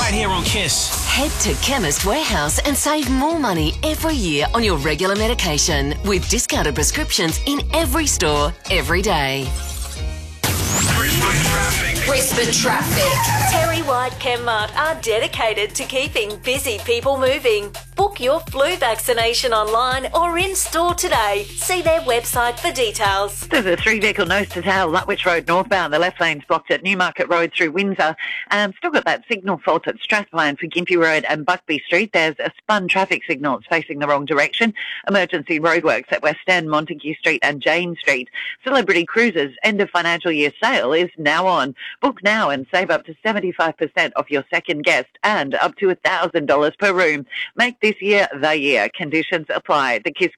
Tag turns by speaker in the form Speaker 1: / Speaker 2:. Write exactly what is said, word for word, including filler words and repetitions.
Speaker 1: right here on Kiss.
Speaker 2: Head to Chemist Warehouse and save more money every year on your regular medication with discounted prescriptions in every store, every day.
Speaker 3: Brisbane Traffic.
Speaker 4: Brisbane Traffic.
Speaker 5: Terry White Chemmart are dedicated to keeping busy people moving. Book your flu vaccination online or in store today. See their website for details.
Speaker 6: There's a three-vehicle nose to tail, Lutwich Road northbound. The left lane's blocked at Newmarket Road through Windsor. Um, still got that signal fault at Strathpine for Gympie Road and Buckby Street. There's a spun traffic signal. It's facing the wrong direction. Emergency roadworks at West End, Montague Street and Jane Street. Celebrity Cruises end of financial year sale is now on. Book now and save up to seventy-five percent off your second guest and up to one thousand dollars per room. Make this year the year. Conditions apply. The Kiss